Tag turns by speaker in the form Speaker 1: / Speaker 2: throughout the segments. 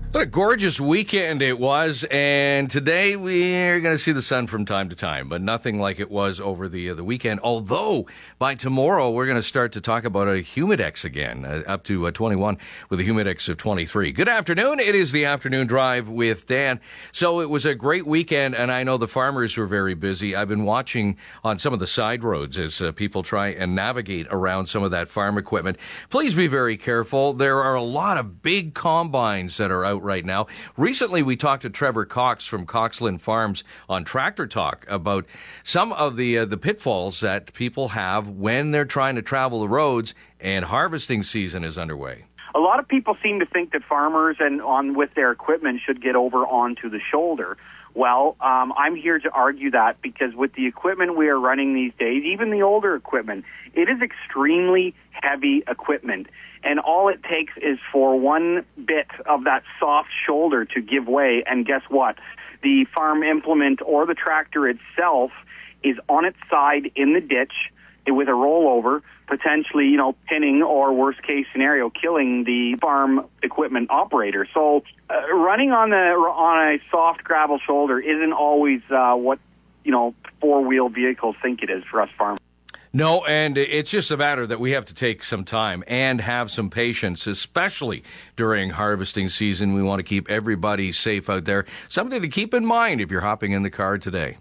Speaker 1: What a gorgeous weekend it was, and today we're going to see the sun from time to time, but nothing like it was over the weekend. Although, by tomorrow, we're going to start to talk about a humidex again, up to 21 with a humidex of 23. Good afternoon. It is the Afternoon Drive with Dan. So it was a great weekend, and I know the farmers were very busy. I've been watching on some of the side roads as people try and navigate around some of that farm equipment. Please be very careful. There are a lot of big combines that are out right now. Recently, we talked to Trevor Cox from Coxland Farms on Tractor Talk about some of the pitfalls that people have when they're trying to travel the roads and harvesting season is underway.
Speaker 2: A lot of people seem to think that farmers with their equipment should get over onto the shoulder. Well, I'm here to argue that because with the equipment we are running these days, even the older equipment, it is extremely heavy equipment. And all it takes is for one bit of that soft shoulder to give way. And guess what? The farm implement or the tractor itself is on its side in the ditch with a rollover, potentially, pinning or worst case scenario, killing the farm equipment operator. So running on a soft gravel shoulder isn't always what, four-wheel vehicles think it is for us farmers.
Speaker 1: No, and it's just a matter that we have to take some time and have some patience, especially during harvesting season. We want to keep everybody safe out there. Something to keep in mind if you're hopping in the car today.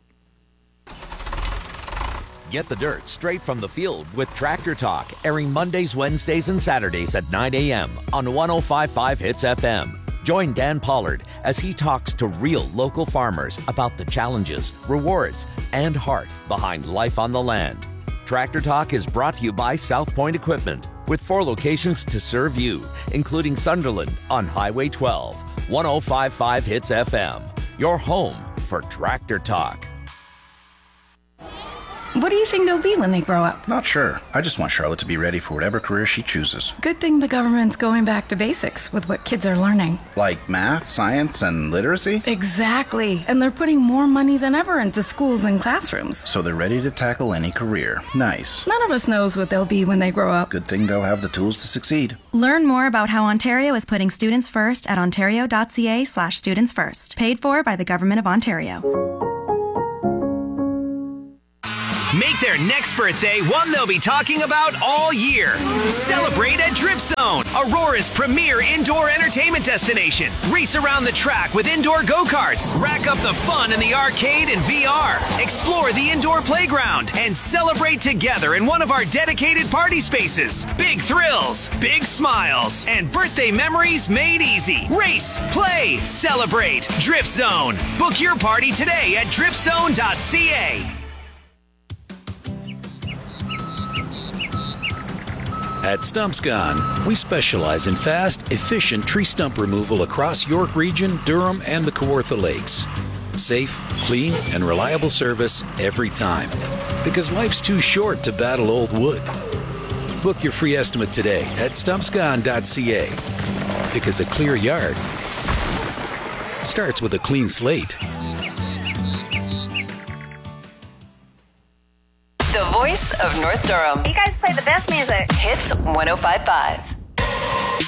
Speaker 3: Get the dirt straight from the field with Tractor Talk, airing Mondays, Wednesdays, and Saturdays at 9 a.m. on 105.5 Hits FM. Join Dan Pollard as he talks to real local farmers about the challenges, rewards, and heart behind life on the land. Tractor Talk is brought to you by South Point Equipment, with 4 locations to serve you, including Sunderland on Highway 12. 105.5 Hits FM, your home for Tractor Talk.
Speaker 4: What do you think they'll be when they grow up?
Speaker 5: Not sure. I just want Charlotte to be ready for whatever career she chooses.
Speaker 4: Good thing the government's going back to basics with what kids are learning.
Speaker 5: Like math, science, and literacy?
Speaker 4: Exactly. And they're putting more money than ever into schools and classrooms.
Speaker 5: So they're ready to tackle any career. Nice.
Speaker 4: None of us knows what they'll be when they grow up.
Speaker 5: Good thing they'll have the tools to succeed.
Speaker 6: Learn more about how Ontario is putting students first at ontario.ca/students first. Paid for by the Government of Ontario.
Speaker 7: Make their next birthday one they'll be talking about all year. Celebrate at Drift Zone, Aurora's premier indoor entertainment destination. Race around the track with indoor go-karts. Rack up the fun in the arcade and VR. Explore the indoor playground and celebrate together in one of our dedicated party spaces. Big thrills, big smiles, and birthday memories made easy. Race, play, celebrate. Drift Zone. Book your party today at driftzone.ca.
Speaker 8: At Stumps Gone, we specialize in fast, efficient tree stump removal across York Region, Durham, and the Kawartha Lakes. Safe, clean, and reliable service every time. Because life's too short to battle old wood. Book your free estimate today at stumpsgone.ca. Because a clear yard starts with a clean slate.
Speaker 9: The voice of North Durham.
Speaker 10: You guys play the best music.
Speaker 9: Hits 105.5.